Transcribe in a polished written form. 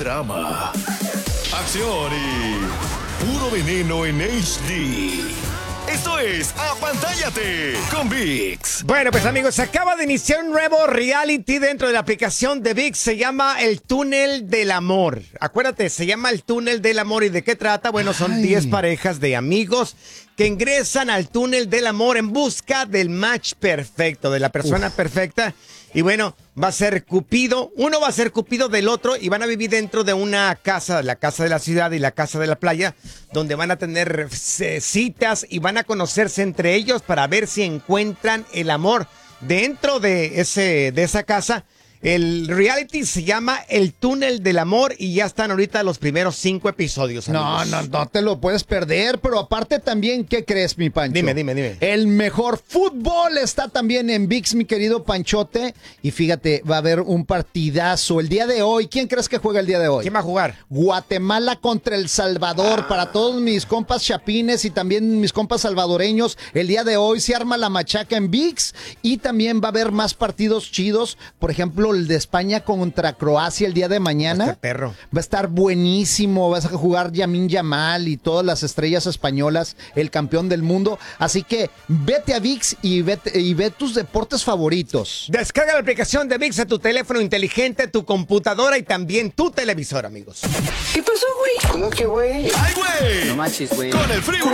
drama, acción y puro veneno en HD. Esto es Apantállate con ViX. Bueno, pues amigos, se acaba de iniciar un nuevo reality dentro de la aplicación de ViX. Se llama El Túnel del Amor. Acuérdate, se llama El Túnel del Amor. ¿Y de qué trata? Bueno, son 10 parejas de amigos que ingresan al túnel del amor en busca del match perfecto, de la persona perfecta. Y bueno, va a ser Cupido. Uno va a ser Cupido del otro y van a vivir dentro de una casa, la casa de la ciudad y la casa de la playa, donde van a tener citas y van a conocerse entre ellos para ver si encuentran el amor. Dentro de esa casa, el reality se llama El Túnel del Amor y ya están ahorita los primeros 5 episodios, amigos. No te lo puedes perder, pero aparte también, ¿qué crees, mi Pancho? Dime. El mejor fútbol está también en ViX, mi querido Panchote, y fíjate, va a haber un partidazo el día de hoy. ¿Quién crees que juega el día de hoy? ¿Quién va a jugar? Guatemala contra El Salvador. Para todos mis compas chapines y también mis compas salvadoreños, el día de hoy se arma la machaca en ViX y también va a haber más partidos chidos, por ejemplo, el de España contra Croacia el día de mañana. Perro. Va a estar buenísimo. Vas a jugar Lamine Yamal y todas las estrellas españolas, el campeón del mundo. Así que vete a ViX y ve tus deportes favoritos. Descarga la aplicación de ViX a tu teléfono inteligente, tu computadora y también tu televisor, amigos. ¿Qué pasó, güey? ¿Cómo que, güey? ¡Ay, güey! No manches, güey. Con el Freeway.